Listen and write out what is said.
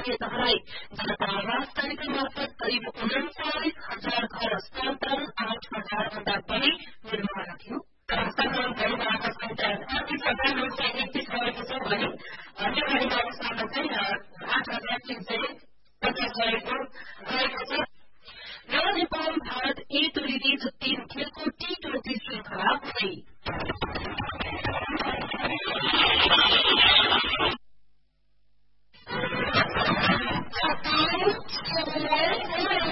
स्थानीय तहलाई जनता आवास कार्यक्रम मार्फत करिब 39,000 घर स्थानान्तरण 8,000 भन्दा बढी निर्माण थियो। स्थानान्तरण भएका पञ्चायत 38,931 रहेको छ भने अन्य गरीमा